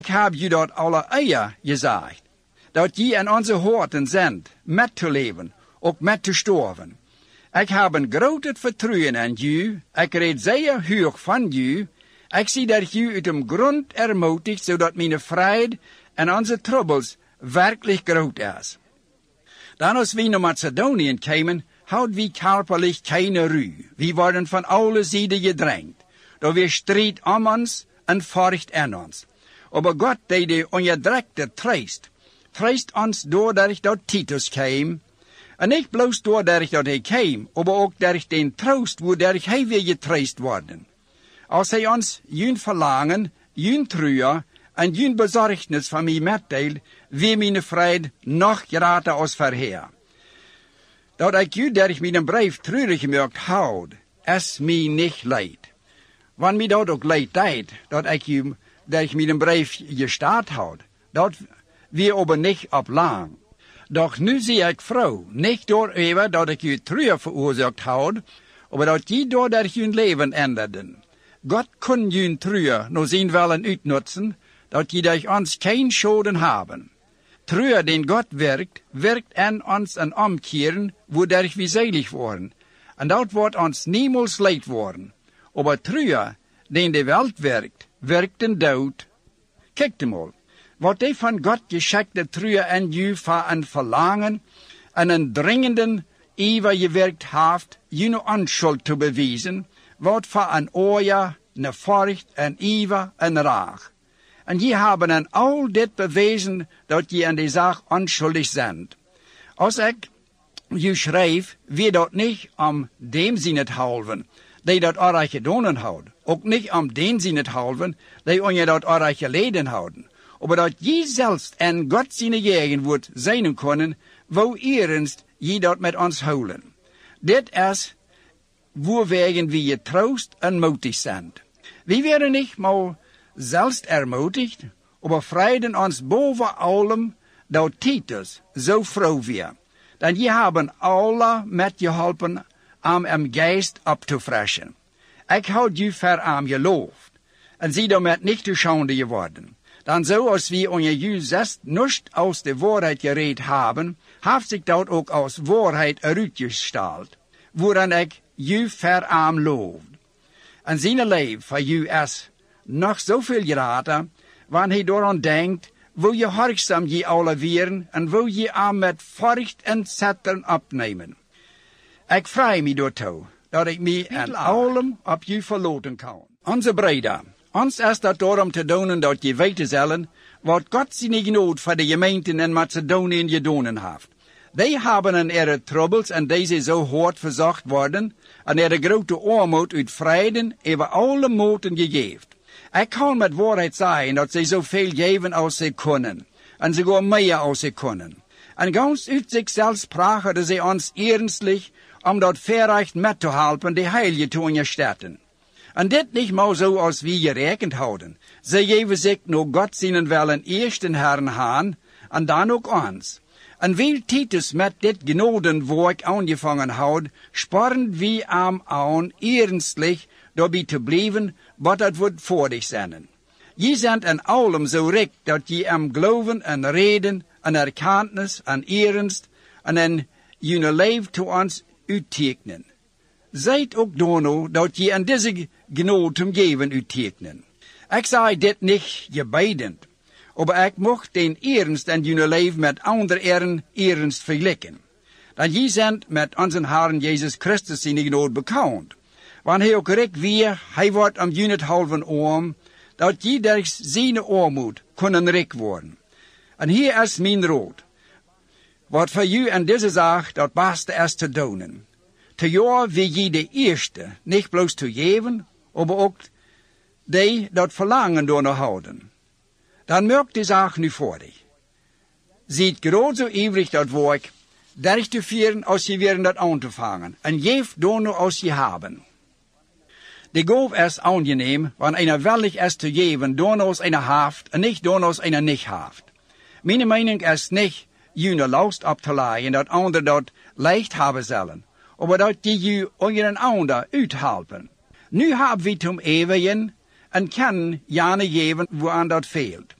heb je dat alle eer gezegd, dat je in onze horten zendt, met te leven, ook met te sterven. Ik heb een groot vertrouwen in je, ik red zeer hoog van je, ik zie dat je uit de grond ermutigt, zodat mijn vrede en onze troubles werkelijk groot is. Dan als we naar Macedonië kwamen, hadden we körperlich keine Ruhe. We worden van alle zijden gedrängt. Da wir strijd om ons en furcht in ons. Aber Gott, die de onderdrukte tröst ons doordat dat Titus kwam. En niet bloos doordat hij kwam, aber ook door den troost, doordat hij weer getröst worden. Als hij ons jun verlangen, jun truer en jun bezorgdnis van mij metdeelt, wie mijn vrede nog groter als vorher. Dat ik u durch mijn brief treurig gemaakt houd, is mij niet leid. Wanneer mij dat ook leid deed, dat ik u durch mijn brief gestart houd, dat weer aber niet op lang. Doch nu zie ik vrouw, niet door even dat ik u treurig veroorzaakt houd, aber dat je doordat je leven änderden. God kon je treurig nog zijn willen uitnutzen, dat je durch ons geen schoden hebben. Treuer, den Gott wirkt in ons een omkeren, wodurch we selig worden. En dat wordt ons niemals leid worden. Aber treuer, den de Welt wirkt den dood. Kijk mal, wat die van God geschickte treuer in je voor een verlangen en een dringenden iver gewerkt heeft, je onschuld te bewijzen, wat voor een oor, een furcht, een iver, een raag. En je hebben aan al dit bewezen dat je aan die zaak onschuldig bent. Als ik je schrijf, wie dat niet om dem zin het halven, die dat orach gedaan houden. Ook niet om den zin het halven, die on je dat orach geleden houden. Maar dat je zelfs en God zijn jegen wordt zijn kunnen, wou eerst je dat met ons houden. Dit is waarwegen we je troost en moedig zijn. We werden niet maar zelfs ermutigt, aber freiden ons boven allem, dat Titus zo vrouw weer. Dan je hebben alle met geholpen om hem geest op te frischen. Ik houd je ver aan geloofd, en zie daarmet niet te schande geworden. Dan zoals we onder je zest niet aus de waarheid gereed hebben, heeft zich dat ook als waarheid uitgesteld, waaraan ik je ver aan loof. En zijn leven voor je is nog zoveel groter, wanneer hij daaraan denkt, wil je harkzaam je alle weren en wil je aan met furcht en zetten opnemen. Ik vrij me daartoe, dat ik me en allem op je verlaten kan. Onze breder, ons is dat daarom te doen dat je weten zullen, wat God zijn genade voor de gemeenten in Macedonië gedaan heeft. Die hebben een ihre troubles en deze zo hard verzocht worden, en ihre grote armoed uit vreden over alle moten gegeven. Ik kan met waarheid zeggen dat ze zoveel geven als ze kunnen, en sogar meer als ze kunnen. En ganz uit zichzelf sprachen ze ons ernstlich, om dat verrecht met te helpen, de heilige te ondersteunen. En dit niet maar zo als we gerekend houden. Ze geven zich naar God zijn willen eerst den Herrn aan, en dan ook ons. En wil Titus met dit genodenwerk aangevangen houd, sporen we hem aan ernstlich, daarbij te blijven, wat het wordt voor dich zijn. Je zijn in allem zo rijk, dat je hem geloven en reden en erkennis en ernst en in je leven te ons uittekenen. Zijt ook dono dat je aan deze genade geven uittekenen. Ik zei dit niet gebeidend, maar ik mocht den ernst in je leven met andere ernst vergelijken. Dat je zijn met onze Herrn Jezus Christus zijn genade bekend. Wanneer hij ook rijk weer, hij wordt om je het halven arm, dat je door zijn armoed kunnen rijk worden. En hier is mijn raad. Wat voor u in deze zaak dat beste is te doen. Te jaar wie je de eerste, niet bloos te geven, maar ook die dat verlangen door houden. Dan merkt die zaak nu voor dich. Ziet groot zo ivrig dat werk, derg te vieren als je weer dat aan te vangen, en geef door als je hebben. De goof is aangeneem, wanneer einer willig is te geven, door als einer heeft, en niet door als einer niet heeft. Mijn mening is niet, je last op te leiden, dat anderen dat leicht hebben zullen, maar dat je onder een ander uithelpen. Nu hebben we het eeuwigen, en kan jane geven, waar dat veelt.